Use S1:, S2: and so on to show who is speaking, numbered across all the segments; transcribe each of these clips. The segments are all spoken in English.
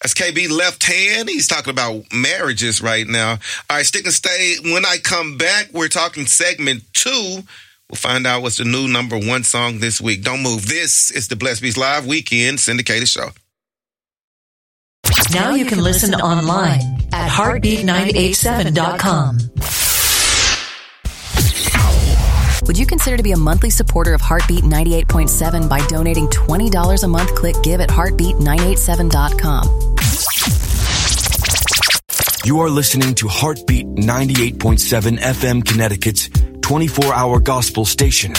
S1: That's KB Left Hand. He's talking about marriages right now. All right, stick and stay. When I come back, we're talking segment 2. We'll find out what's the new number 1 song this week. Don't move. This is the Blessed Beats Live Weekend Syndicated Show.
S2: Now you can listen online at heartbeat987.com.
S3: Would you consider to be a monthly supporter of Heartbeat 98.7 by donating $20 a month? Click give at heartbeat987.com.
S4: You are listening to Heartbeat 98.7 FM, Connecticut's 24-hour gospel station.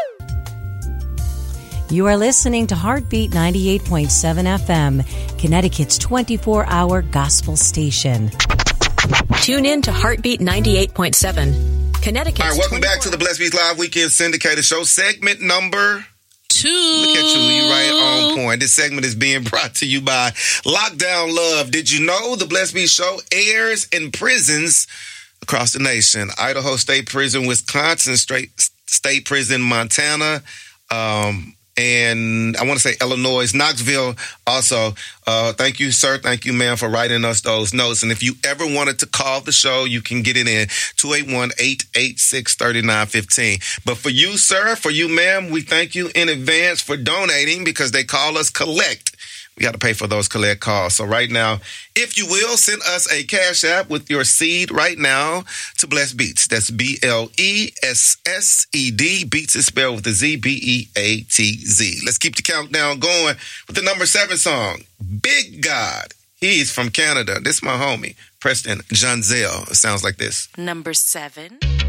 S5: You are listening to Heartbeat 98.7 FM, Connecticut's 24-hour gospel station.
S3: Tune in to Heartbeat 98.7. Connecticut.
S1: All right, welcome back to the Blessed Beats Live Weekend Syndicated Show, segment number 2. Look at you right on point. This segment is being brought to you by Lockdown Love. Did you know the Blessed Beats Show airs in prisons across the nation? Idaho State Prison, Wisconsin State Prison, Montana, and I want to say Illinois, Knoxville also. Thank you, sir. Thank you, ma'am, for writing us those notes. And if you ever wanted to call the show, you can get it in 281-886-3915. But for you, sir, for you, ma'am, we thank you in advance for donating because they call us collect. We got to pay for those collect calls. So right now, if you will, send us a Cash App with your seed right now to Blessed Beats. That's BLESSED. Beats is spelled with a Z, BEATZ. Let's keep the countdown going with the number 7 song, Big God. He's from Canada. This is my homie, Preston Janzel. It sounds like this.
S6: Number 7.